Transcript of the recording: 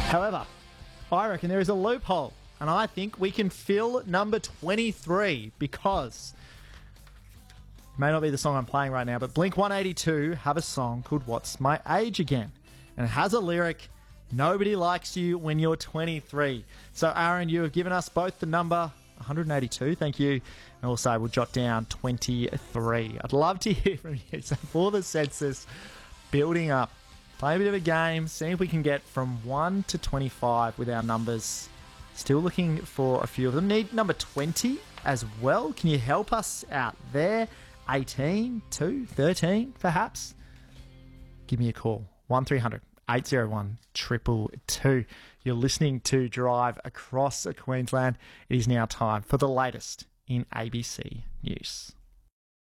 However, I reckon there is a loophole, and I think we can fill number 23 because it may not be the song I'm playing right now, but Blink-182 have a song called What's My Age Again? And it has a lyric, nobody likes you when you're 23. So, Aaron, you have given us both the number 182, thank you, and also we'll jot down 23. I'd love to hear from you. So, for the census, building up, play a bit of a game, see if we can get from 1 to 25 with our numbers. Still looking for a few of them. Need number 20 as well. Can you help us out there? 18, 2, 13, perhaps? Give me a call. 1300 801 222. You're listening to Drive Across Queensland. It is now time for the latest in ABC News.